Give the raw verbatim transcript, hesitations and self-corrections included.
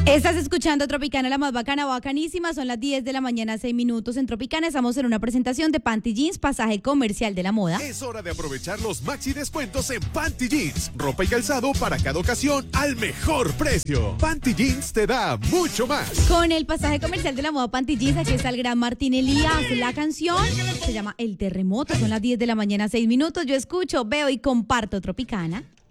Estás escuchando Tropicana, la más bacana, bacanísima. Son las diez de la mañana, seis minutos. En Tropicana estamos en una presentación de Panty Jeans, pasaje comercial de la moda. Es hora de aprovechar los maxi descuentos en Panty Jeans. Ropa y calzado para cada ocasión al mejor precio. Panty Jeans te da mucho más. Con el pasaje comercial de la moda Panty Jeans, aquí está el gran Martín Elías. La canción se llama El Terremoto. Son las diez de la mañana, seis minutos. Yo escucho, veo y comparto Tropicana.